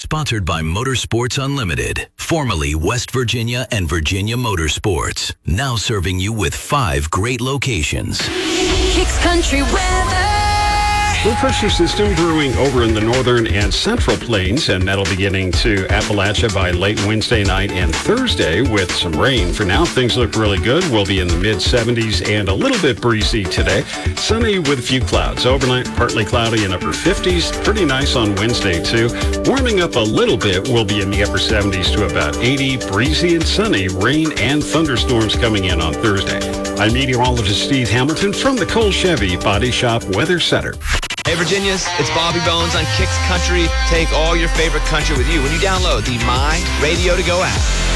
Sponsored by Motorsports Unlimited, formerly West Virginia and Virginia Motorsports. Now serving you with 5 great locations. Kicks Country weather. Low pressure system brewing over in the northern and central plains, and that'll be getting to Appalachia by late Wednesday night and Thursday with some rain. For now, things look really good. We'll be in the mid-70s and a little bit breezy today. Sunny with a few clouds. Overnight, partly cloudy and upper 50s. Pretty nice on Wednesday, too. Warming up a little bit. We'll be in the upper 70s to about 80. Breezy and sunny. Rain and thunderstorms coming in on Thursday. I'm meteorologist Steve Hamilton from the Cole Chevy Body Shop Weather Center. Hey, Virginians, it's Bobby Bones on Kicks Country. Take all your favorite country with you when you download the My Radio to Go app.